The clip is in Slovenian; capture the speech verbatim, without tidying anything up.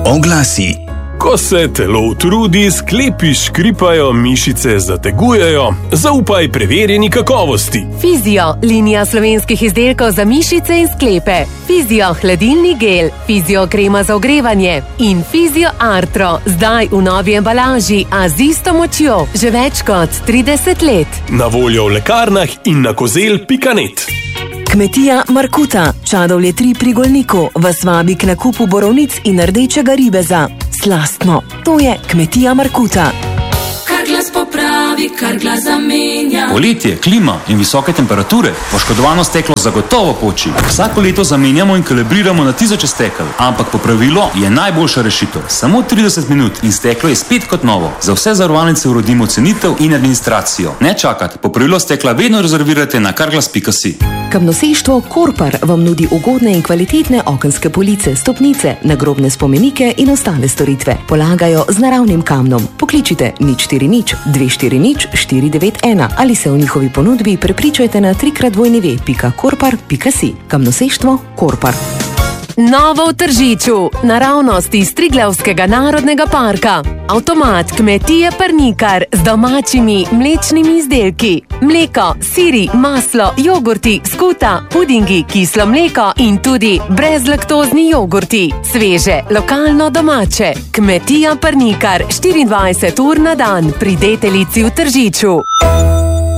Oglasi. Ko se telo utrudi, sklepi škripajo, mišice zategujejo, zaupaj preverjeni kakovosti. Fizio, linija slovenskih izdelkov za mišice in sklepe. Fizio hladilni gel, Fizio krema za ogrevanje in Fizio Artro, zdaj v novi embalaži, a z isto močjo, že več kot trideset let. Na voljo v lekarnah in na kozel pika net. Kmetija Markuta, Čadovlje tri pri Golniku, vas vabi k nakupu borovnic in rdečega ribeza. Slastno, to je Kmetija Markuta. Kar glas popravi, kar glas zamenja. Poletje, klima in visoke temperature, poškodovano steklo zagotovo poči. Vsako leto zamenjamo in kalibriramo na tisoče stekel, ampak popravilo je najboljša rešitev. Samo trideset minut in steklo je spet kot novo. Za vse zavarovalnice urodimo cenitev in administracijo. Ne čakati, popravilo stekla vedno rezervirate na karglas pika si. Kamnoseštvo Korpar vam nudi ugodne in kvalitetne okenske police, stopnice, nagrobne spomenike in ostale storitve. Polagajo z naravnim kamnom. Pokličite nič štiri nič dve štiri nič štiri devet ena ali se v njihovi ponudbi prepričajte na trikrat dvojni ve pika korpar pika si. Kamnoseštvo Korpar. Novo v Tržiču, naravnost iz Triglavskega narodnega parka. Avtomat Kmetije Parnikar z domačimi mlečnimi izdelki. Mleko, siri, maslo, jogurti, skuta, pudingi, kislo mleko in tudi brezlaktozni jogurti. Sveže, lokalno domače. Kmetija Parnikar, štiriindvajset ur na dan pri Deteljici v Tržiču.